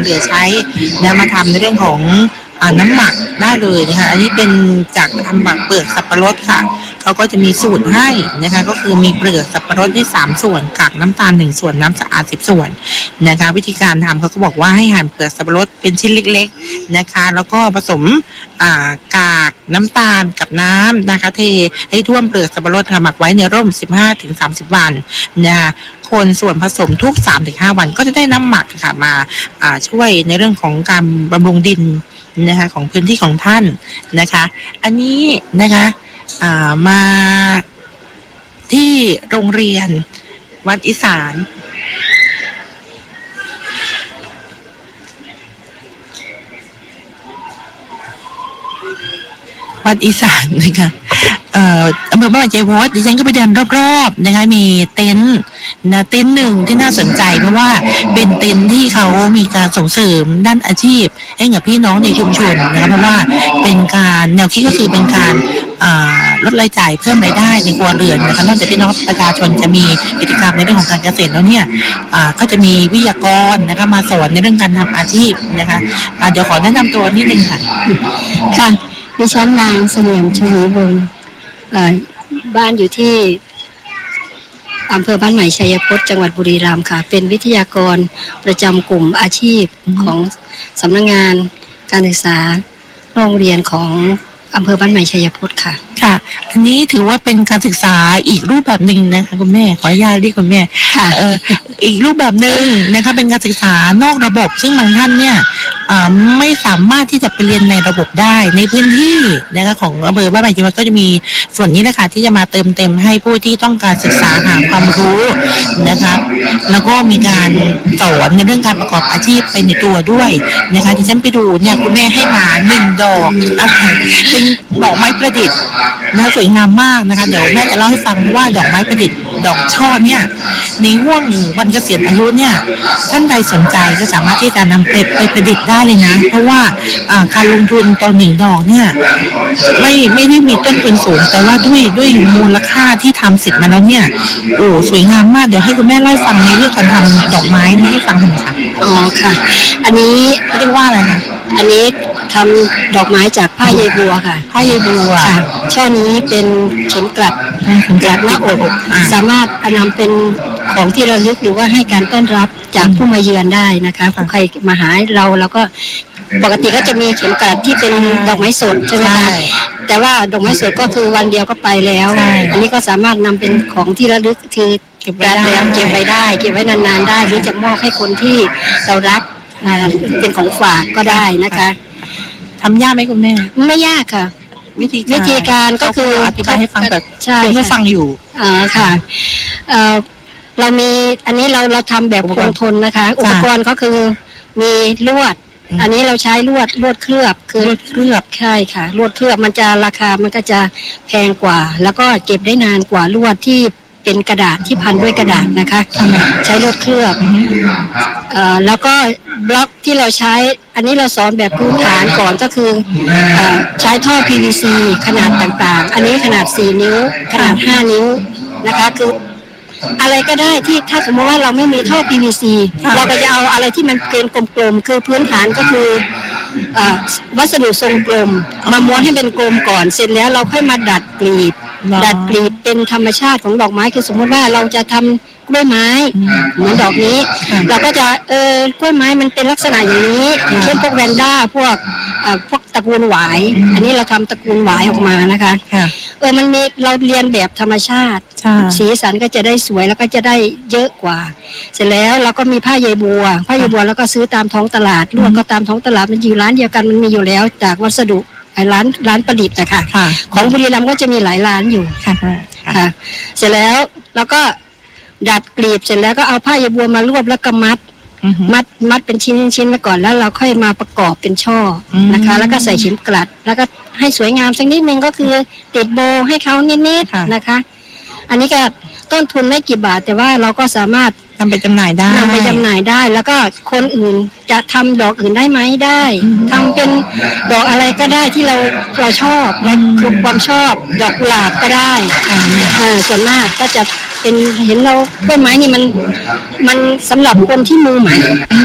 เหลือใช้นะมาทำในเรื่องของน้ำหมักได้เลยนะคะอันนี้เป็นจากทำหมักเปลือกสับปะรดค่ะเขาก็จะมีสูตรให้นะคะก็คือมีเปลือกสับปะรดที่3ส่วนกากน้ำตาล1ส่วนน้ำสะอาด10ส่วนนะคะวิธีการทำเขาก็บอกว่าให้หั่นเปลือกสับปะรดเป็นชิ้นเล็กๆนะคะแล้วก็ผสมกากน้ำตาลกับน้ำนะคะเทให้ท่วมเปลือกสับปะรดค่ะหมักไว้ในร่ม15-30 วันนะคะคนส่วนผสมทุก 3-5 วันก็จะได้น้ำหมักค่ะมาช่วยในเรื่องของการบำรุงดินนะคะของพื้นที่ของท่านนะคะอันนี้นะคะมาที่โรงเรียนวัดอีสานวัดอีสานนะคะอำเภอบ้านไร่วดดิฉันก็ไปเดินรอบๆนะคะมีเต็นท์หนึ่งที่น่าสนใจเพราะว่าเป็นเต็นท์ที่เขามีการส่งเสริมด้านอาชีพให้กับพี่น้องในชุมชนนะคะเพราะว่าเป็นการแนวคิดก็คือเป็นการลดรายจ่ายเพิ่มรายได้ในครัวเรือนนะคะนอกจากพี่น้องประชาชนจะมีกิจกรรมในเรื่องของการเกษตรแล้วเนี่ยก็จะมีวิทยากรนะคะมาสอนในเรื่องการทำอาชีพนะคะเดี๋ยวขอแนะนำตัวนิดนึงค่ะค่ะดิฉันนางเสงี่ยมชวีวงศ์บ้านอยู่ที่อำเภอบ้านใหม่ชัยพจน์จังหวัดบุรีรัมย์ค่ะเป็นวิทยากรประจำกลุ่มอาชีพของสำนักงานการศึกษาโรงเรียนของอำเภอบ้านใหม่ชัยพจน์ค่ะค่ะอันนี้ถือว่าเป็นการศึกษาอีกรูปแบบหนึ่งนะคะคุณแม่ขออนุญาตเรียกคุณแม่ค่ะอีกรูปแบบหนึ่งนะคะเป็นการศึกษานอกระบบซึ่งบางท่านเนี่ยไม่สามารถที่จะไปเรียนในระบบได้ในพื้นที่นะคะของอำเภอบ้านใหม่ชัยพจน์ก็จะมีส่วนนี้แหละค่ะที่จะมาเติมเต็มให้ผู้ที่ต้องการศึกษาหาความรู้นะคะแล้วก็มีการสอนในเรื่องการประกอบอาชีพไปในตัวด้วยนะคะที่ฉันไปดูเนี่ยคุณแม่ให้มา1 ดอกเป็นดอกไม้ประดิษฐ์นะสวยงามมากนะคะเดี๋ยวแม่จะเล่าให้ฟังว่าดอกไม้ประดิษฐ์ดอกช่อเนี่ยในห่วงวันเกษียณอายุเนี่ยท่านใดสนใจก็สามารถที่จะนำไปประดิษฐ์ได้เลยนะเพราะว่าการลงทุนต่อ1 ดอกเนี่ยไม่ได้มีต้นทุนสูงแต่ว่าด้วยมูลค่าที่ทำเสร็จมาแล้วเนี่ยโอ้สวยงามมากเดี๋ยวให้คุณแม่เล่าให้ฟังในเรื่องการทำดอกไม้ให้ฟังหน่อยค่ะอ๋อค่ะอันนี้เรียกว่าอะไรคะอันนี้ทำดอกไม้จากผ้าใยบัวค่ะผ้าใยบัวค่ะช่อนี้เป็นเข็มกลัดหน้าอกสามารถนำเป็นของที่ระลึกหรือว่าให้การต้อนรับจากผู้มาเยือนได้นะคะผู้ใครมาหาเราก็ปกติก็จะมีเข็มกลัดที่เป็นดอกไม้สดใช่ไหมคะแต่ว่าดอกไม้สดก็คือวันเดียวก็ไปแล้วอันนี้ก็สามารถนำเป็นของที่ระลึกคือเก็บไว้ได้เก็บไว้นานๆได้หรือจะมอบให้คนที่เรารักเป็นของฝากก็ได้นะคะทำยากไหมคุณแม่ไม่ยากค่ะวิธีการก็คืออธิบายให้ฟังแบบใช่ให้ฟังอยู่ค่ะเรามีอันนี้เราทำแบบคงทนนะคะอุปกรณ์ก็คือมีลวดอันนี้เราใช้ลวดเคลือบคือลวดเคลือบใช่ค่ะลวดเคลือบมันจะราคามันก็จะแพงกว่าแล้วก็เก็บได้นานกว่าลวดที่เป็นกระดาษที่พันด้วยกระดาษนะคะใช้ลวดเคลือบแล้วก็บล็อกที่เราใช้อันนี้เราสอนแบบพื้นฐานก่อนก็คือใช้ท่อ PVC ขนาดต่างๆอันนี้ขนาด4 นิ้วขนาด5 นิ้วนะคะคืออะไรก็ได้ที่ถ้าสมมติว่าเราไม่มีท่อ PVC เราก็จะเอาอะไรที่มันเป็นกลมๆคือพื้นฐานก็คือวัสดุทรงกลมมาม้วนให้เป็นกลมก่อนเสร็จแล้วเราค่อยมาดัดกลีบเป็นธรรมชาติของดอกไม้คือสมมติว่าเราจะทำกล้วยไม้เหมือนดอกนี้เราก็จะกล้วยไม้มันเป็นลักษณะอย่างนี้อย่างเช่นพวกแวนด้าพวกตระกูลหวายอันนี้เราทำตระกูลหวายออกมานะคะมันมีเราเรียนแบบธรรมชาติสีสันก็จะได้สวยแล้วก็จะได้เยอะกว่าเสร็จแล้วเราก็มีผ้าใยบัวแล้วก็ซื้อตามท้องตลาดลวดก็ตามท้องตลาดมันอยู่ร้านเดียวกันมันมีอยู่แล้วจากวัสดุร้านประดิษฐ์นะคะของบุรีรัมย์ก็จะมีหลายร้านอยู่ค่ะเสร็จแล้วเราก็ดัดกลีบเสร็จแล้วก็เอาผ้าใยบัวมารวบแล้วก็มัดเป็นชิ้นๆไว้ก่อนแล้วเราค่อยมาประกอบเป็นช่อนะคะแล้วก็ใส่เข็มกลัดแล้วก็ให้สวยงามสักนิดนึงก็คือติดโบให้เขานิดๆนะคะอันนี้ก็ต้นทุนไม่กี่บาทแต่ว่าเราก็สามารถนำไปจำหน่ายได้แล้วก็คนอื่นจะทำดอกอื่นได้ไหมได้ทำเป็นดอกอะไรก็ได้ที่เราชอบและคือความชอบดอกกุหลาบก็ได้ส่วนมากก็จะเป็นเห็นเราต้นไม้นี่มันสำหรับคนที่มือใหม่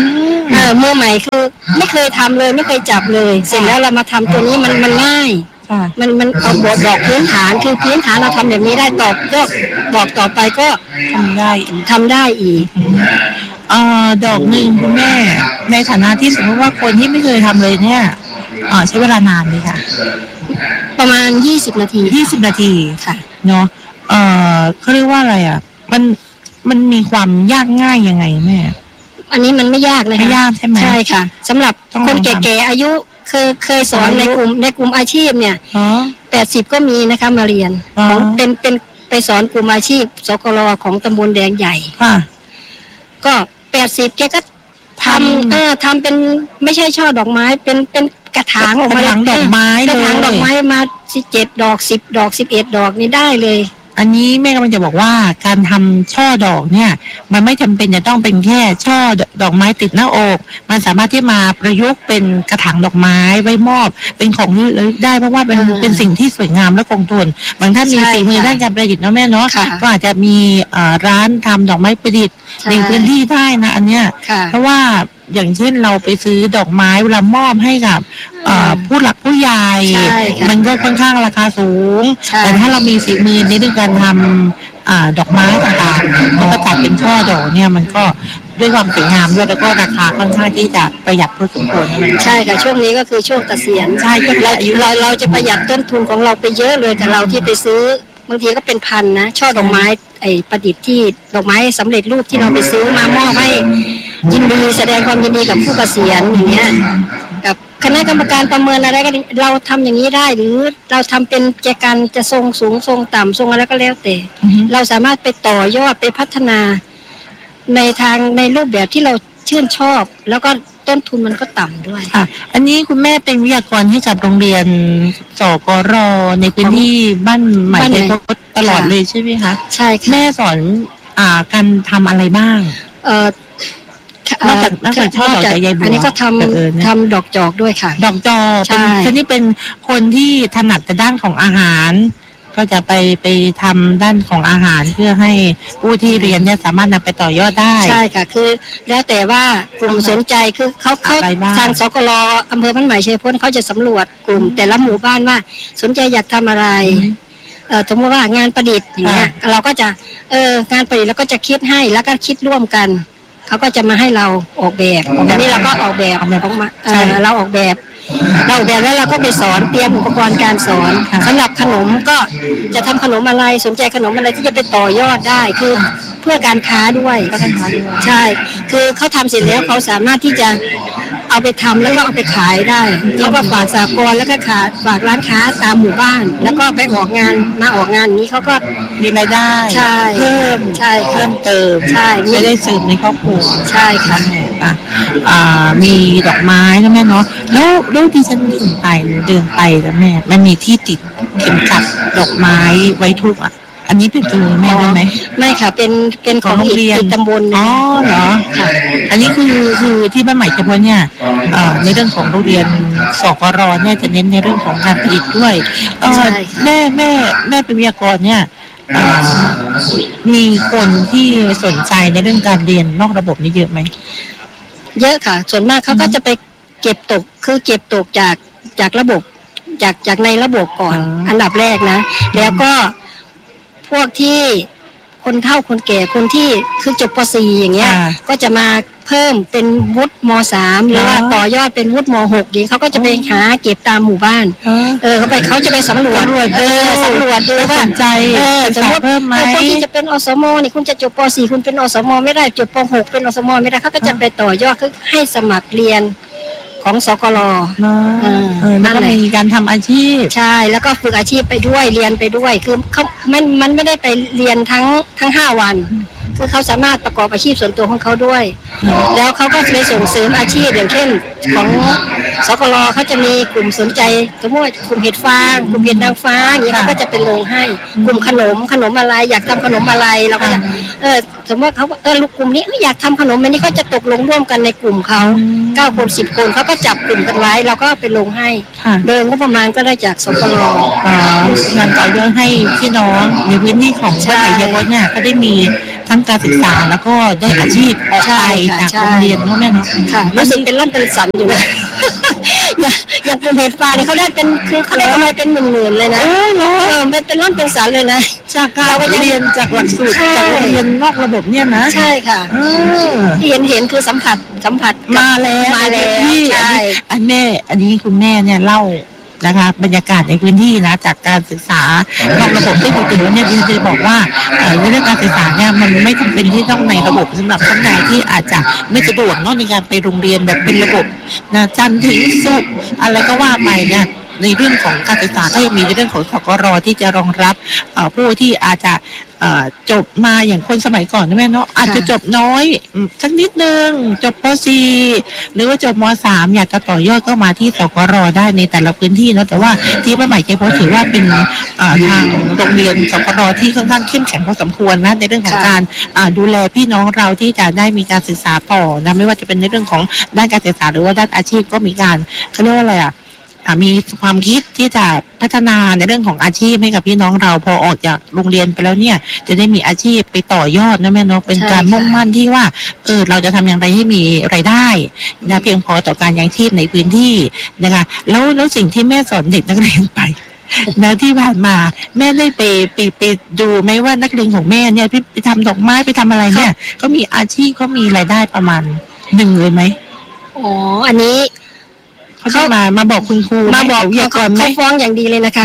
มือใหม่คือไม่เคยทำเลยไม่เคยจับเลย เสร็จแล้วเรามาทำตัวนี้มันง่ายมันเอาบอกพื้นฐานคือพื้นฐานเราทำแบบนี้ได้ตอบก็บอกต่อไปก็ทำได้อีกดอกหนึ่งคุณแม่ในฐานะที่สมมติว่าคนที่ไม่เคยทำเลยเนี่ยใช้เวลานานไหมคะประมาณ20 นาที 20 นาทีค่ะเนาะเขาเรียกว่าอะไรอ่ะมันมีความยากง่ายยังไงแม่อันนี้มันไม่ยากเลยไม่ยากใช่ไหมใช่ค่ะสำหรับคนแก่ๆอายุเคยสอนในกลุ่มอาชีพเนี่ย80ก็มีนะคะมาเรียนของเป็นไปสอนกลุ่มอาชีพสกลของตำบลแดงใหญ่ก็80แกก็ทำเป็นไม่ใช่ช่อดอกไม้เป็นกระถางออกมากระถางดอกไม้กระถางดอกไม้มา7 ดอก10 ดอก11 ดอกนี่ได้เลยอันนี้แม่กำลังจะบอกว่าการทำช่อดอกเนี่ยมันไม่จำเป็นจะต้องเป็นแค่ช่อดอกไม้ติดหน้าอกมันสามารถที่มาประยุกต์เป็นกระถางดอกไม้ไว้มอบเป็นของได้เพราะว่าเป็นสิ่งที่สวยงามและคงทนบางท่านมีฝีมือด้านการประดิษฐ์นะแม่เนาะก็อาจจะมีร้านทำดอกไม้ประดิษฐ์ในพื้นที่ได้นะอันเนี้ยเพราะว่าอย่างเช่นเราไปซื้อดอกไม้เวลามอบให้กับผู้หลักผู้ใหญ่มันก็ค่อนข้างราคาสูงแต่ถ้าเรามีฝีมือในเรื่องการทำดอกไม้ต่างๆมันก็จัดเป็นช่อดอกเนี่ยมันก็ด้วยความสวยงามด้วยแล้วก็ราคาค่อนข้างที่จะประหยัดพอสมควรใช่ค่ะช่วงนี้ก็คือช่วงเกษียณใช่เราจะประหยัดต้นทุนของเราไปเยอะเลยแต่เราที่ไปซื้อบางทีก็เป็นพันนะช่อดอกไม้ประดิษฐ์ที่ดอกไม้สำเร็จรูปที่เราไปซื้อมามอบให้ยินดีแสดงความยินดีกับผู้เกษียณอย่างเงี้ยกับคณะกรรมการประเมินอะไรก็เราทำอย่างนี้ได้หรือเราทำเป็นแจกันจะทรงสูงทรงต่ำทรงอะไรก็แล้วแต่เราสามารถไปต่อยอดไปพัฒนาในรูปแบบที่เราชื่นชอบแล้วก็ต้นทุนมันก็ต่ำด้วยอันนี้คุณแม่เป็นวิทยากรให้กับโรงเรียนสกรในพื้นที่บ้านใหม่ในตลอดเลยใช่ไหมคะใช่แม่สอนการทำอะไรบ้างนอกจากช่อดอกจากใยบัวอันนี้ก็ทำดอกจอกด้วยค่ะดอกจอกเป็นนี่เป็นคนที่ถนัดแต่ด้านของอาหารก็จะไปทำด้านของอาหารเพื่อให้ผู้ที่เรียนเนี่ยสามารถนำไปต่อยอดได้ใช่ค่ะคือแล้วแต่ว่ากลุ่มสนใจคือเขาทางสกลอำเภอบ้านใหม่ชัยพลเขาจะสำรวจกลุ่มแต่ละหมู่บ้านว่าสนใจอยากทำอะไรสมมติว่างานประดิษฐ์อย่างเงี้ยเราก็จะงานประดิษฐ์เราก็จะคิดให้แล้วก็คิดร่วมกันเขาก็จะมาให้เราออกแบบอันนี้เราก็ออกแบบออกมาเราออกแบบแล้วเราก็ไปสอนเตรียมอุปกรณ์การสอนสำหรับขนมก็จะทำขนมอะไรสนใจขนมอะไรที่จะไปต่อยอดได้คือเพื่อการค้าด้วยใช่คือเขาทำเสร็จแล้วเขาสามารถที่จะเอาไปทำแล้วก็เอาไปขายได้เขาก็ฝากสหกรณ์แล้วก็ฝากร้านค้าตามหมู่บ้านแล้วก็ไปออกงานนี้เขาก็มีรายได้เพิ่มเติมใช่จะได้สืบในครอบครัวใช่ค่ะมีดอกไม้นะแม่เนาะแล้วที่ฉันเดินไปแล้วแม่มันมีที่ติดเข็มขัดดอกไม้ไว้ทุกอันนี้เป็นตัวแม่ได้ไหมไม่ค่ะเป็นของโรงเรียนตำบลอ๋อเหรอค่ะอันนี้คือที่บ้านใหม่เฉพาะเนี่ยในเรื่องของโรงเรียนสกรเนี่ยจะเน้นในเรื่องของการผลิตด้วยแม่เป็นวิทยากรเนี่ยมีคนที่สนใจในเรื่องการเรียนนอกระบบนี่เยอะไหมเยอะค่ะส่วนมากเขาก็จะไปเก็บตกจากระบบจากในระบบก่อนอันดับแรกนะแล้วก็พวกที่คนเฒ่าคนแก่คนที่คือจบป .4 อย่างเงี้ยก็จะมาเพิ่มเป็นวุฒิม .3 หรือว่าต่อยอดเป็นวุฒิม .6 อย่างเขาก็จะไปหาเก็บตามหมู่บ้านเขาจะไปสำรวจดูว่าใจสมมติคนที่จะเป็นอสมนี่คุณจะจบป .4 คุณเป็นอสมไม่ได้จบป .6 เป็นอสมไม่ได้เขาก็จะไปต่อยอดคือให้สมัครเรียนของสกลแล้วก็มีการทำอาชีพใช่แล้วก็ฝึกอาชีพไปด้วยเรียนไปด้วยคือเขามันไม่ได้ไปเรียนทั้ง5 วันคือเขาสามารถประกอบอาชีพส่วนตัวของเขาด้วยแล้วเขาก็ไปส่งเสริมอาชีพอย่างเช่นของสกลเขาจะมีกลุ่มสนใจสมมติกลุ่มเห็ดฟางกลุ่มเห็ดนางฟ้าอย่างนี้เขาก็จะเป็นลงให้กลุ่มขนมอะไรอยากทำขนมอะไรเราก็จะสมมติเขาลูกกลุ่มนี้อยากทำขนมอันนี้ก็จะตกลงร่วมกันในกลุ่มเขา9 คน10 คนเขาก็จับกลุ่มกันไว้เราก็ไปลงให้เดินก็ประมาณก็ได้จากสกลงานต่อยอดให้พี่น้องในพื้นที่ของบ้านใหญ่เยาวชนเนี่ยก็ได้มีททั้งการศึกษาแล้วก็ได้อาชีพออกไปจากโรงเรียนเนาะแม่เนาะค่ะรู้สึกเป็นร่อนเป็นสันอยู่นะอย่างเป็นเห็ดฟางเนี่ยเขาได้เป็นคือเขาได้กำไรเป็นหมื่นๆเลยนะเป็นร่อนเป็นสันเลยนะจากการเรียนจากหลักสูตรจากโรงเรียนนอกระบบเนี่ยนะใช่ค่ะที่เห็นคือสัมผัสมาแล้วใช่อันนี้คุณแม่เนี่ยเล่านะคะบรรยากาศในพื้นที่นะจากการศึกษานอกระบบที่ผมถึงเนี่ยดิฉันจะบอกว่าในเรื่องการศึกษาเนี่ยมันไม่จำเป็นที่ต้องในระบบสำหรับท่านใดที่อาจจะไม่สะดวกเนาะในการไปโรงเรียนแบบเป็นระบบนะจันทร์ถึงศุกร์อะไรก็ว่าไปเนี่ยในเรื่องของการศึกษาก็ยังมีในเรื่องของสกร.ที่จะรองรับผู้ที่อาจจะจบมาอย่างคนสมัยก่อนนะแม่เนาะอาจจะจบน้อยสักนิดนึงจบป .4 หรือว่าจบม .3 อยากจะต่อยอดก็มาที่สกร.ได้ในแต่ละพื้นที่เนาะแต่ว่าที่บ้านใหม่ใจโพถือว่าเป็นทางโรงเรียนสกร.ที่ค่อนข้างเข้มแข็งพอสมควรนะในเรื่องของการดูแลพี่น้องเราที่จะได้มีการศึกษาต่อนะไม่ว่าจะเป็นในเรื่องของด้านการศึกษาหรือว่าด้านอาชีพก็มีการเขาเรียกว่าอะไรมีความคิดที่จะพัฒนาในเรื่องของอาชีพให้กับพี่น้องเราพอออกจากโรงเรียนไปแล้วเนี่ยจะได้มีอาชีพไปต่อยอดนะแม่เนาะเป็นการมุ่งมั่นที่ว่าเราจะทำอย่างไรให้มีรายได้นะเพียงพอต่อการยังชีพในพื้นที่นะคะแล้วสิ่งที่แม่สอนเด็กนักเรียนไปนะที่ผ่านมาแม่ได้ไปดูไหมว่านักเรียนของแม่เนี่ยไปทำดอกไม้ไปทำอะไรเนี่ยก็มีอาชีพเขามีรายได้ประมาณ1เลยไหมอ๋ออันนี้เขามาบอกคุณครูมาบอกเขาฟ้องอย่างดีเลยนะคะ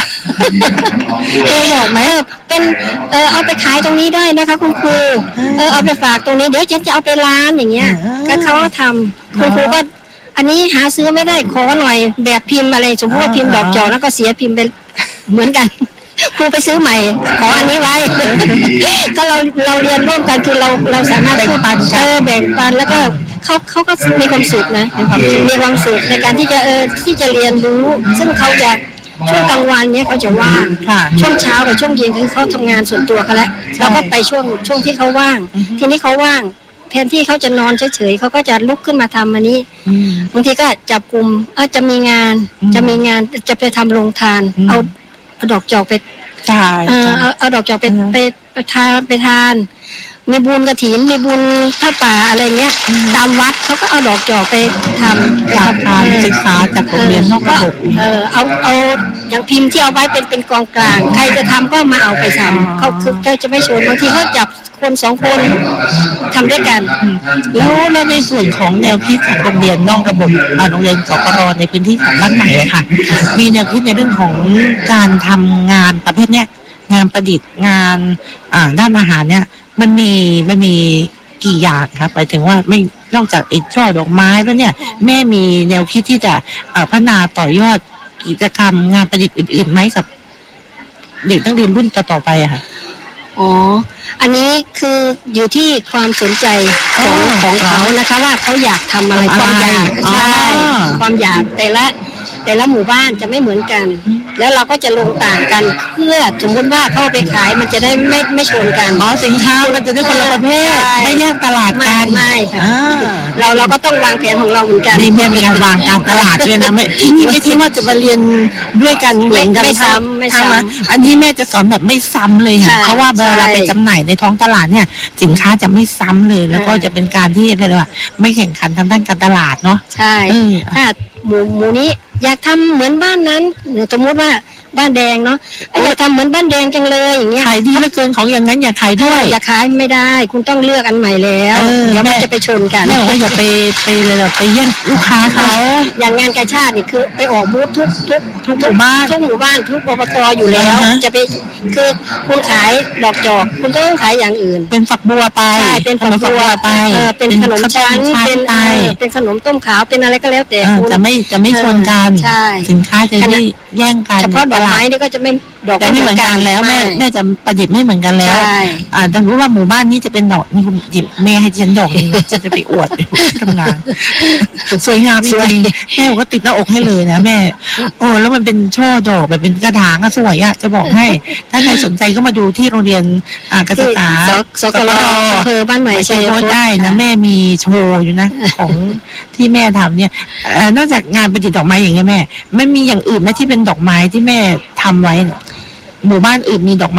บอกไหมเป็นเอาไปขายตรงนี้ได้นะคะคุณครูเอาไปฝากตรงนี้เดี๋ยวฉันจะเอาไปร้านอย่างเงี้ยก็เขาทำคุณครูก็อันนี้หาซื้อไม่ได้ขอหน่อยแบบพิมพ์อะไรสมมติว่าพิมพ์ดอกจอกแล้วก็เสียพิมพ์ไปเหมือนกันครูไปซื้อใหม่ขออันนี้ไว้ก็เราเรียนร่วมกันคือเราสามารถแบ่งปันแล้วก็เขาก็มีความสุขนะมีความสุขในการที่จะเรียนรู้ซึ่งเขาจะช่วงกลางวันเนี้ยเขาจะว่างช่วงเช้ากับช่วงเย็นคือเขาทำงานส่วนตัวเขาแล้วเราก็ไปช่วงที่เขาว่างทีนี้เขาว่างแทนที่เขาจะนอนเฉยๆเขาก็จะลุกขึ้นมาทำอันนี้บางทีก็จับกลุ่มจะมีงานจะไปทำโรงทานเอาดอกจอกไปเอาดอกจอกไปทานมีบุญกฐินมีบุญผ้าป่าอะไรเงี้ยตามวัดเขาก็เอาดอกจอกไปทำการศึกษาจากโรงเรียนนอกระบบเอาอย่างพิมพ์ที่เอาไว้เป็นกองกลางใครจะทำก็มาเอาไปทำเขาคือจะไม่ชวนบางทีเขาจับคน2 คนทำด้วยกันแล้วในส่วนของแนวคิดของโรงเรียนนอกระบบโรงเรียนสกร.ในพื้นที่ของบ้านใหม่ค่ะมีแนวคิดในเรื่องของการทำงานประเภทเนี้ยงานประดิษฐ์งานด้านอาหารเนี่ยมันมีกี่อย่างครับหมายถึงว่าไม่นอกจากช่อดอกไม้แล้วเนี่ยแม่มีแนวคิดที่จะพัฒนาต่อยอดกิจกรรมงานประดิษฐ์อื่นๆไหมกับเด็กนักเรียนรุ่นต่อไปอะค่ะอ๋ออันนี้คืออยู่ที่ความสนใจของเขานะคะว่าเขาอยากทำอะไรความอยากใช่ความอยากแต่ละหมู่บ้านจะไม่เหมือนกันแล้วเราก็จะลงต่างกันเพื่อสมมติว่าเข้าไปขายมันจะได้ไม่ชนกันสินค้ามันจะได้คนละประเภทไม่แยกตลาดกันไม่ค่ะเราก็ต้องวางแผนของเราเหมือนกันนี่แม่มีการวางการตลาดด้วยนะไม่ที่ว่าจะมาเรียนด้วยกันเหมือนกันไม่ซ้ำอันนี้แม่จะสอนแบบไม่ซ้ำเลยค่ะเพราะว่าเวลาไปจำหน่ายในท้องตลาดเนี่ยสินค้าจะไม่ซ้ำเลยแล้วก็จะเป็นการที่เรียกว่าไม่แข่งขันทางด้านการตลาดเนาะใช่ถ้าหมู่นี้อยากทำเหมือนบ้านนั้นสมมติว่าบ้านแดงเนาะอยากทำเหมือนบ้านแดงจังเลยอย่างเงี้ยขายดีเหลือเกินของอย่างนั้นอย่าขายด้วยอย่าขายไม่ได้คุณต้องเลือกอันใหม่แล้วเดี๋ยวมันจะไปชนกันแม่อย่าไปเลยไปแย่งลูกค้าเขาอย่างงานกาชาตินี่คือไปออกบูธทุกหมู่บ้านทุกอบตอยู่แล้วจะไปคือคุณขายดอกจอกคุณต้องขายอย่างอื่นเป็นฝักบัวไปใช่เป็นฝักบัวไปเป็นขนมชั้นเป็นขนมต้มขาวเป็นอะไรก็แล้วแต่จะไม่ชนกันสินค้าจะไม่แย่งกันเฉพาะดอกไม้นี่ก็จะไม่ดอกไม่เหมือนกันแล้วแม่จะประดิษฐ์ไม่เหมือนกันแล้วดังรู้ว่าหมู่บ้านนี้จะเป็นดอกนี่คุณหยิบแม่ให้ฉันดอกนี้จะไปอวดทำงานสวยงามจริงแม่ก็ติดหน้าอกให้เลยนะแม่แล้วมันเป็นช่อดอกแบบเป็นกระถางสวยจะบอกให้ถ้าใครสนใจก็มาดูที่โรงเรียนการศึกษาสกลอำเภอบ้านใหม่ใช่ได้นะแม่มีโชว์อยู่นะของที่แม่ทำเนี่ยนอกจากงานประดิษฐ์ดอกไม้อย่างเงี้ยแม่ไม่มีอย่างอื่นไหมที่เป็นดอกไม้ที่แม่ทำไว้หมู่บ้านอื่นมีดอกไม้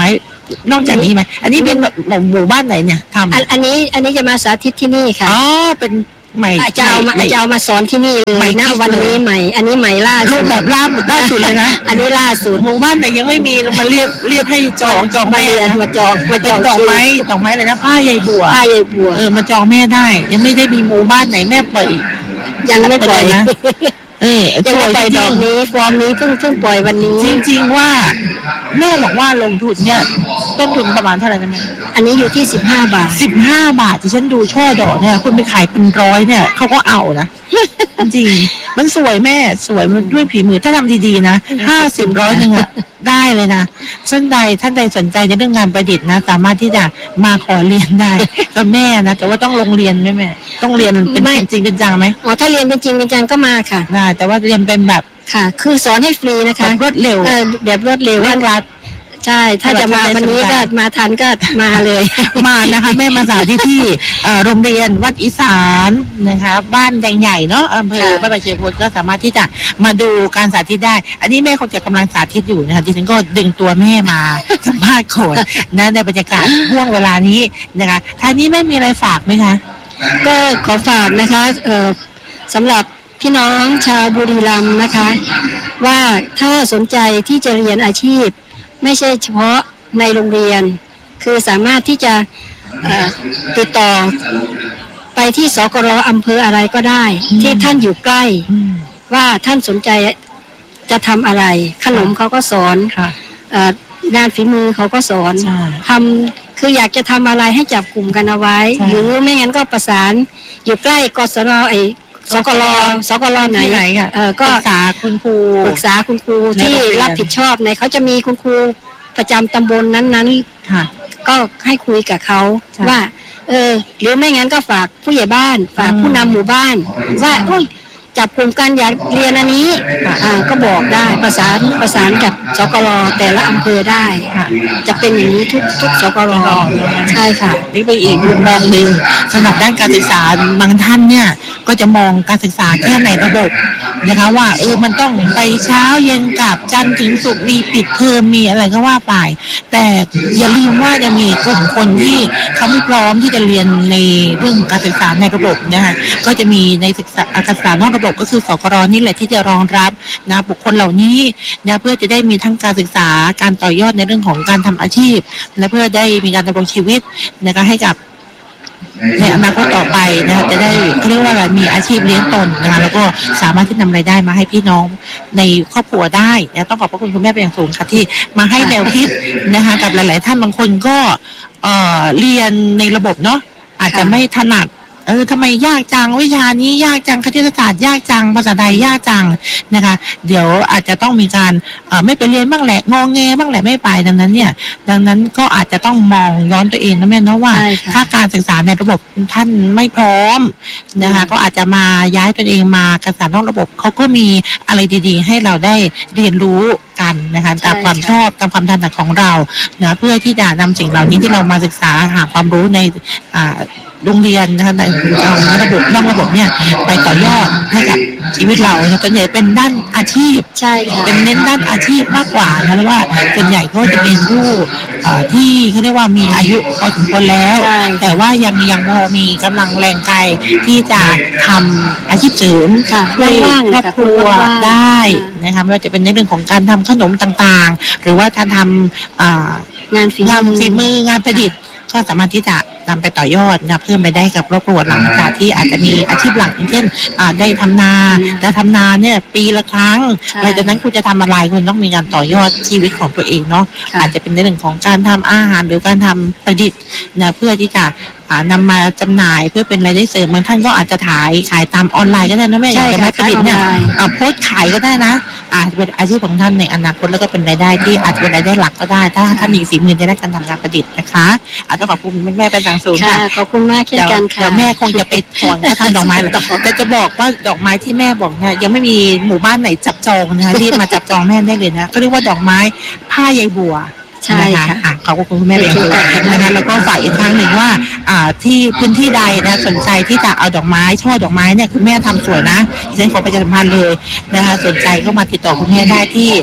นอกจากนี้ไหมอันนี้เป็นแบบหมู่บ้านไหนเนี่ยทำอันนี้จะมาสาธิตที่นี่ค่ะอ๋อเป็นใหม่จะเอามาสอนที่นี่เลยนะวันนี้ใหม่อันนี้ใหม่ล่าสุดแบบล่าสุดเลยนะอันนี้ล่าสุดหมู่บ้านไหนยังไม่มีเรามาเรียกให้จองมาจองดอกไม้เลยนะผ้าใยบัวมาจองแม่ได้ยังไม่ได้มีหมู่บ้านไหนแม่ปล่อยยังไม่ปล่อยนะยังไม่ปล่อยดอกนี้ฟอร์มนี้เพิ่งปล่อยวันนี้จริงๆว่าแม่บอกว่าลงทุนเนี่ยต้นทุนประมาณเท่าไหร่นะแม่อันนี้อยู่ที่15 บาทที่ฉันดูช่อดอกเนี่ยคุณไปขายเป็น100เนี่ยเขาก็เอานะจริงมันสวยแม่สวยมันด้วยฝีมือถ้าทำดีๆนะ50 100นึงอะได้เลยนะท่านใดสนใจในเรื่องงานประดิษฐ์นะสามารถที่จะมาขอเรียนได้กับแม่นะแต่ว่าต้องลงเรียนไหมแม่ต้องเรียนเป็นจริงเป็นจังไหมอ๋อถ้าเรียนเป็นจริงเป็นจังก็มาค่ะได้แต่ว่าเรียนเป็นแบบค่ะคือสอนให้ฟรีนะคะรวดเร็วแบบรวดเร็วรัดใช่ถ้าจะมาวันนี้ก็มาทันก็มาเลยมานะคะแม่มาสาธิตที่โรงเรียนวัดอีสานนะคะบ้านแดงใหญ่เนาะอำเภอบ้านเชียงพุทธก็สามารถที่จะมาดูการสาธิตได้อันนี้แม่คงจะกำลังสาธิตอยู่นะคะดิฉันก็ดึงตัวแม่มาสัมภาษณ์โขดนะในบรรยากาศห่วงเวลานี้นะคะท่านี้แม่มีอะไรฝากไหมคะก็ขอฝากนะคะสำหรับพี่น้องชาวบุรีรัมย์นะคะว่าถ้าสนใจที่จะเรียนอาชีพไม่ใช่เฉพาะในโรงเรียนคือสามารถที่จะติดต่อไปที่สกร.อำเภออะไรก็ได้ที่ท่านอยู่ใกล้ว่าท่านสนใจจะทำอะไรขนมเขาก็สอนงานฝีมือเขาก็สอนทำคืออยากจะทำอะไรให้จับกลุ่มกันเอาไว้หรือไม่งั้นก็ประสานอยู่ใกล้กศน.สกรไหนก็ปรึกษาคุณครูที่รับผิดชอบในเขาจะมีคุณครูประจำตำบลนั้นๆก็ให้คุยกับเขาว่าหรือไม่งั้นก็ฝากผู้ใหญ่บ้านฝากผู้นำหมู่บ้านว่าจับกลุ่มกันอยากเรียนอันนี้ก็บอกได้ประสานกับสกรแต่ละอำเภอได้จะเป็นอย่างนี้ทุกสกรใช่ค่ะนี่เป็นอีกมุมมองหนึ่งสำหรับด้านการศึกษาบางท่านเนี่ยก็จะมองการศึกษาแค่ในระบบนะคะว่ามันต้องไปเช้าเย็นกลับจันทร์ถึงศุกร์มีปิดเทอมมีอะไรก็ว่าไปแต่อย่าลืมว่าจะมีกลุ่มคนที่เขาไม่พร้อมที่จะเรียนในเรื่องการศึกษาในระบบนะคะก็จะมีในการศึกษานอกระบบก็คือสกรนี่แหละที่จะรองรับนะบุคคลเหล่านี้นะเพื่อจะได้มีทั้งการศึกษาการต่อยอดในเรื่องของการทำอาชีพและเพื่อได้มีการดำรงชีวิตนะคะให้กับในอนาคตต่อไปนะคะจะได้เรียกว่ามีอาชีพเลี้ยงตนนะคะแล้วก็สามารถที่นำรายได้มาให้พี่น้องในครอบครัวได้นะต้องขอบพระคุณคุณแม่เป็นอย่างสูงค่ะที่มาให้แนวคิดนะคะกับหลายๆท่านบางคนก็เรียนในระบบเนาะอาจจะไม่ถนัดทำไมยากจังวิชานี้ยากจังคณิตศาสตร์ยากจังภาษาไทยยากจังนะคะเดี๋ยวอาจจะต้องมีการไม่ไปเรียนบ้างแหละงอแงบ้างแหละไม่ไปดังนั้นก็อาจจะต้องมองย้อนตัวเองนะแม่เนาะว่าถ้าการศึกษาในระบบท่านไม่พร้อมนะคะก็อาจจะมาย้ายตัวเองมาการศึกษานอกระบบเขาก็มีอะไรดีๆให้เราได้เรียนรู้กันนะคะตามความชอบตามความถนัดของเรานะเพื่อที่จะนำสิ่งเหล่านี้ที่เรามาศึกษาหาความรู้ในโรงเรียนนะคะในระบบนอกระบบเนี่ยไปต่อยอดให้กับชีวิตเราส่วนใหญ่เป็นด้านอาชีพใช่ค่ะเป็นเน้นด้านอาชีพมากกว่านะว่าส่วนใหญ่ก็จะเป็นผู้ที่เขาเรียกว่ามีอายุพอสมควรแล้วแต่ว่ายังพอมีกำลังแรงกายที่จะทำอาชีพเสริมให้ครอบครัวได้นะคะไม่ว่าจะเป็นในเรื่องของการทำขนมต่างๆหรือว่าการทำงานฝีมืองานประดิษฐ์ก็สามารถที่จะนำไปต่อยอดนะเพิ่มไปได้กับครอบครัวหลังจากที่อาจจะมีอาชีพหลักอย่างเช่นได้ทำนาแต่ทำนาเนี่ยปีละครั้งหลังจากนั้นคุณจะทำอะไรคุณต้องมีการต่อยอดชีวิตของตัวเองเนาะอาจจะเป็นในเรื่องของการทำอาหารหรือการทำประดิษฐ์นะเพื่อที่จะนำมาจำหน่ายเพื่อเป็นรายได้เสริมบางท่านก็อาจจะขายตามออนไลน์ก็ได้นะแม่อย่างจะไม่ประดิษฐ์เนี่ยโพสต์ขายก็ได้นะอาจจะเป็นอาชีพของท่านในอนาคตแล้วก็เป็นรายได้ที่อาจจะเป็นรายได้หลักก็ได้ถ้าท่านมีฝีมือในด้านการทำงานประดิษฐ์นะคะอาจจะขอบคุณแม่เป็นอย่างสูงค่ะขอบคุณมากเช่นกันค่ะเดี๋ยวแม่คงจะไปถอนทำดอกไม้แต่จะบอกว่าดอกไม้ที่แม่บอกเนี่ยยังไม่มีหมู่บ้านไหนจับจองนะคะที่มาจับจองแม่ได้เลยนะก็เรียกว่าดอกไม้ผ้าใยบัวใช่ค่ะขอบคุณคุณแม่เป็นอย่างสูงนะคะแล้วก็ฝากอีกครั้งหนึ่งว่าที่พื้นที่ใดนะสนใจที่จะเอาดอกไม้ช่อดอกไม้เนี่ยคุณแม่ทำสวยนะดิฉันขอประชาสัมพันธ์เลยนะคะสนใจก็มาติดต่อคุณแม่ได้ที่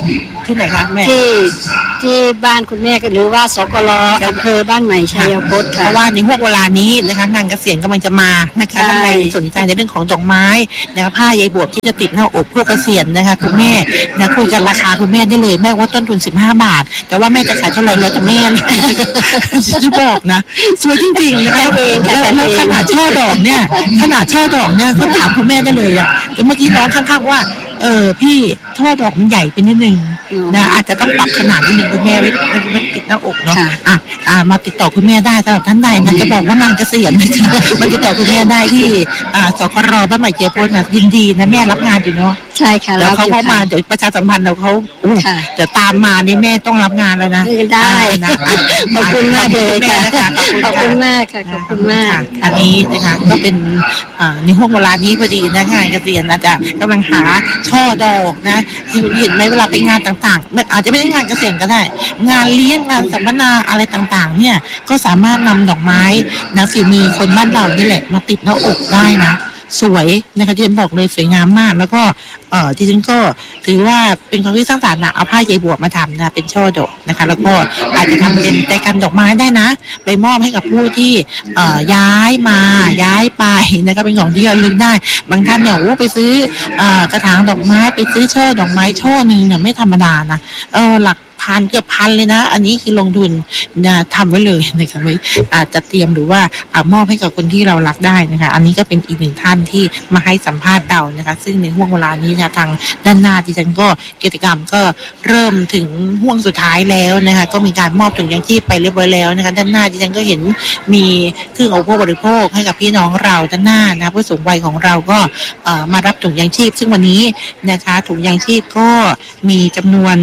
ที่ไหนคะแม่ที่บ้านคุณแม่หรือว่าสกลอำเภอบ้านใหม่ชัยพจน์ค่ะเพราะว่าในห่วงเวลานี้นะคะงานเกษียณกำลังจะมานะคะท่านใดสนใจในเรื่องของดอกไม้นะคะผ้าใยบวบที่จะติดหน้าอกเพื่อเกษียณนะคะคุณแม่นะคุยกันราคาคุณแม่ได้เลยแม่ว่าต้นทุน15 บาทแต่ว่าแม่จะขายเท่าไหร่แล้วแต่แม่จะบอกนะสวยจริงๆนะคะแล้วขนาดช่อดอกเนี่ยก็ถามคุณแม่ได้เลยอ่ะเมื่อกี้น้องข้างๆว่าพี่ช่อดอกมันใหญ่ไปนิดนึงนะอาจจะต้องปรับขนาดนิดนึงคุณแม่ไว้ติดหน้าอกเนาะมาติดต่อคุณแม่ได้สำหรับท่านใดนะจะบอกว่านางเกษียณมาติดต่อคุณแม่ได้ที่สกรบ้านใหม่เจริญพลนะยินดีนะแม่รับงานอยู่เนาะใช่ค่ะแล้วเขามาเดี๋ยวประชาสัมพันธ์เราเขาเดี๋ยวตามมานี่แม่ต้องรับงานแล้วนะได้นะขอบคุณมากเลยค่ะขอบคุณมากค่ะขอบคุณมากอันนี้นะคะก็เป็นในห่วงเวลานี้พอดีนะงานเกษียณนะจะกำลังหาช่อดอกนะเห็นไหมเวลาไปงานต่างๆอาจจะไม่ได้งานเกษียณก็ได้งานเลี้ยงงานสัมมนาอะไรต่างๆเนี่ยก็สามารถนำดอกไม้นะฝีมือคนบ้านเรานี่แหละมาติดหน้าอกได้นะสวยนะคะที่ฉันบอกเลยสวยงามมากแล้วก็ที่ฉันก็ถือว่าเป็นความคิดสร้างสรรค์นะเอาผ้าใยบวบมาทำนะเป็นช่อดอกนะคะแล้วก็อาจจะทำเป็นแต่กันดอกไม้ได้นะไปมอบให้กับผู้ที่ย้ายไปนะคะเป็นของที่ระลึกได้บางท่านเนี่ยไปซื้อกระถางดอกไม้ไปซื้อช่อดอกไม้ช่อหนึ่งเนี่ยไม่ธรรมดานะหลักเกือบพันเลยนะอันนี้คือลงทุนนะทำไว้เลยนะคะไว้อาจจะเตรียมหรือว่ามอบให้กับคนที่เรารักได้นะคะอันนี้ก็เป็นอีกหนึ่งท่านที่มาให้สัมภาษณ์เรานะคะซึ่งในห่วงเวลานี้นะทางด้านหน้าที่ฉันก็กิจกรรมก็เริ่มถึงห่วงสุดท้ายแล้วนะคะก็มีการมอบถุงยางชีพไปเรียบร้อยแล้วนะคะด้านหน้าที่ฉันก็เห็นมีเครื่องอุปโภคบริโภคให้กับพี่น้องเราด้านหน้านะผู้สูงวัยของเราก็มารับถุงยางชีพซึ่งวันนี้นะคะถุงยางชีพก็มีจำนวน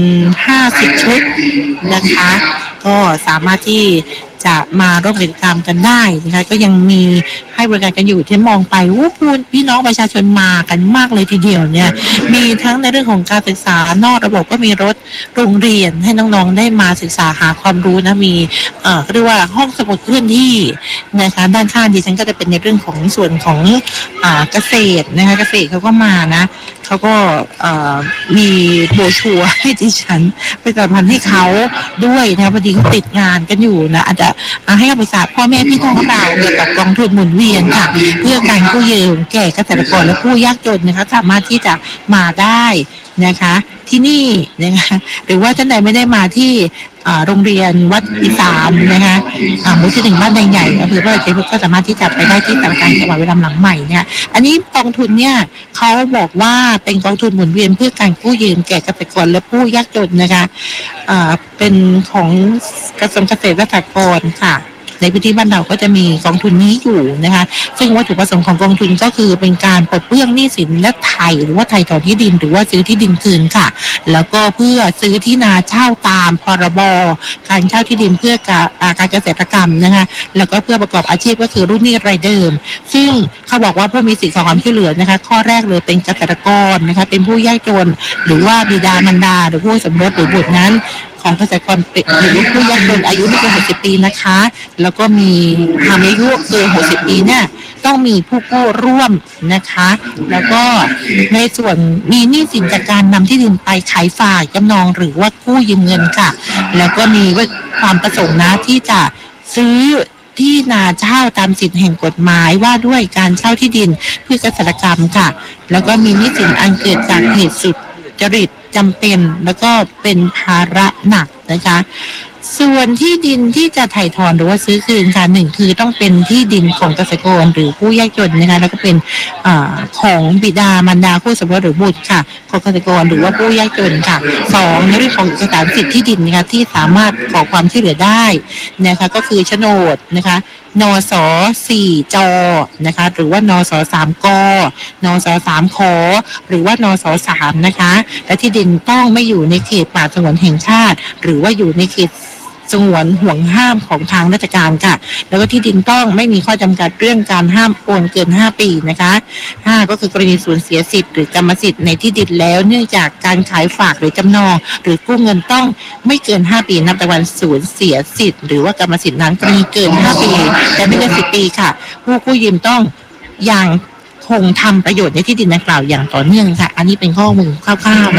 50 ชุดนะคะก็สามารถที่จะมาร่วมกิจกรรมกันได้นะคะก็ยังมีให้บริการกันอยู่ที่มองไปพี่น้องประชาชนมากันมากเลยทีเดียวเนี่ยมีทั้งในเรื่องของการศึกษานอกระบบก็มีรถโรงเรียนให้น้องๆได้มาศึกษาหาความรู้นะมีเรียกว่าห้องสมุดเคลื่อนที่นะคะด้านข้างดิฉันก็จะเป็นในเรื่องของส่วนของเกษตรนะคะเกษตรเขาก็มานะเขาก็มีโบชัวให้ดิฉันไปสัมพันธ์ให้เขาด้วยนะพอดีเขาติดงานกันอยู่นะอาจจะให้คำปรึกษาพ่อแม่พี่น้องเราเกี่ยวกับกองทุนหมุนเวียนค่ะเพื่อการกู้ยืมแก่เกษตรกรและผู้ยากจนนะคะสามารถที่จะมาได้นะคะที่นี่นะคะหรือว่าท่านใดไม่ได้มาที่โรงเรียนวัดอีสานนะคะหมู่ที่1บ้านแดงใหญ่อำเภอพระราชาก็สามารถที่จะไปได้ที่สำนักงานจังหวัดเวลาหลังใหม่เนี่ยอันนี้กองทุนเนี่ยเขาบอกว่าเป็นกองทุนหมุนเวียนเพื่อการกู้ยืมแก่เกษตรกรและผู้ยากจนนะคะเป็นของกระทรวงเกษตรและสหกรณ์ค่ะในพื้นที่บ้านเราก็จะมีกองทุนนี้อยู่นะคะซึ่งวัตถุประสงค์ของกองทุนก็คือเป็นการปลดเปลื้องหนี้สินและไถ่หรือว่าไถ่ถอนที่ดินหรือว่าซื้อที่ดินคืนค่ะแล้วก็เพื่อซื้อที่นาเช่าตามพรบการเช่าที่ดินเพื่อการเกษตรกรรมนะคะแล้วก็เพื่อประกอบอาชีพก็คือรุ่นหนี้รายเดิมซึ่งเขาบอกว่าผู้มีสิทธิขอความช่วยเหลือนะคะข้อแรกเลยเป็นเกษตรกรนะคะเป็นผู้ยากจนหรือว่าบิดามารดาหรือผู้สมรสหรือบุตรนั้นของเกษตรกรหรือผู้ยากจนอายุไม่เกิน60 ปีนะคะแล้วก็มีความอายุเกิน60 ปีเนี่ยต้องมีผู้กู้ร่วมนะคะแล้วก็ในส่วนมีหนี้สินจากการนำที่ดินไปขายฝากจำนองหรือว่ากู้ยืมเงินค่ะแล้วก็มีความประสงค์นะที่จะซื้อที่นาเช่าตามสิทธิแห่งกฎหมายว่าด้วยการเช่าที่ดินเพื่อเกษตรกรรมค่ะแล้วก็มีหนี้สินอันเกิดจากเหตุสุจริตจำเป็นแล้วก็เป็นภาระหนักนะคะส่วนที่ดินที่จะถ่ายถอนหรือว่าซื้อคืนค่ะ1คือต้องเป็นที่ดินของเกษตรกรหรือผู้ยากจนนะคะแล้วก็เป็นของบิดามารดาผู้สมรสหรือบุตรค่ะของเกษตรกรหรือว่าผู้ยากจนค่ะ2ในเรื่องของเอกสารสิทธิที่ดินนะคะที่สามารถขอความช่วยเหลือได้นะคะก็คือโฉนดนะคะนส4จนะคะหรือว่านส3กนส3ขหรือว่านส3นะคะและที่ดินต้องไม่อยู่ในเขตป่าสงวนแห่งชาติหรือว่าอยู่ในเขตสงวนห่วงห้ามของทางราชการค่ะแล้วก็ที่ดินต้องไม่มีข้อจำกัดเรื่องการห้ามโอนเกิน5 ปีนะคะ5ก็คือกรณีสูญเสียสิทธิ์หรือกรรมสิทธิ์ในที่ดินแล้วเนื่องจากการขายฝากหรือจำนองหรือกู้เงินต้องไม่เกิน5 ปีนับแต่วันสูญเสียสิทธิ์หรือว่ากรรมสิทธิ์นั้นกรณีเกิน5 ปีแต่ไม่เกิน10 ปีค่ะผู้กู้ยืมต้องอย่างคงทำประโยชน์ในที่ดินดังกล่าวอย่างต่อเนื่องค่ะอันนี้เป็นข้อมูลคร่าวๆเนาะ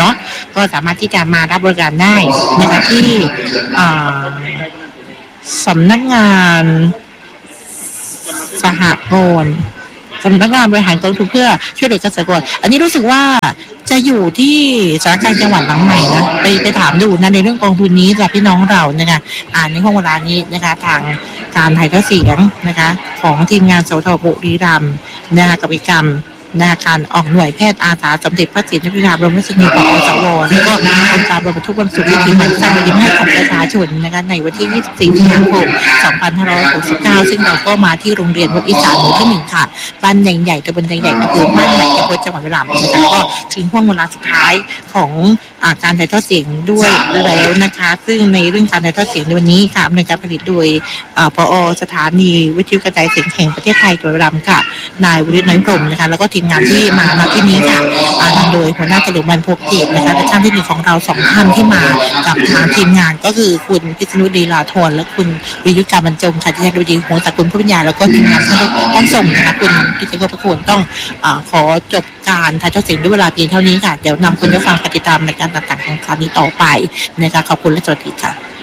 ก็สามารถที่จะมารับบริการได้นะคะที่สำนักงานสหกรณ์สำนักงานบริหารกองทุนเพื่อช่วยเหลือเกษตรกรอันนี้รู้สึกว่าจะอยู่ที่สารกลางจังหวัดหลังใหม่นะไปถามดูนะในเรื่องกองทุนนี้จากพี่น้องเรานะคะในห้องเวลานี้นะคะทางการถ่ายทอดเสียงนะคะของทีมงานสทบุรีรัมย์นะคะกับกิจกรรมการออกหน่วยแพทย์อาสาสมเด็จพระศรีนครินทราบรมราชินีปอสวแล้วก็โครงการบรรทุกวันศุกร์ที่มันสร้างยิ้มให้กับประชาชนนะคะในวันที่ 24 สิงหาคม 2569 ซึ่งเราก็มาที่โรงเรียนวัดอีสานหมู่ที่ 1 ค่ะบ้านใหญ่ๆตำบลใหญ่ๆอำเภอบ้านใหญ่จังหวัดบุรีรัมย์นะคะก็ถึงช่วงเวลาสุดท้ายของการถ่ายทอดเสียงด้วยแล้วนะคะซึ่งในเรื่องการถ่ายทอดเสียงในวันนี้ค่ะในการผลิตโดยผอ.สถานีวิทยุกระจายเสียงแห่งประเทศไทยจังหวัดบุรีรัมย์ค่ะนายวริศ น้อยพรหมนะคะแล้วก็ทีมงานที่มาที่นี้ค่ะนำโดยหัวหน้าตลุมันพบเกียรตินะคะและช่างเทคนิคของเรา2 ท่านที่มากับทางทีมงานก็คือคุณพิษณุดีลาธรและคุณวิยุทธการบรรจงค่ะที่ได้ดูดีหัวตระกูลผู้ปัญญาแล้วก็ทีมงานต้องส่งนะคะคุณพิษณุประควรต้องขอจบการถ่ายทอดเสียงด้วยเวลาเพียงเท่านี้ค่ะเดี๋ยวนำคุณผู้ฟังติดตามในการต่างๆของคราวนี้ต่อไปนะคะขอบคุณและสวัสดีค่ะ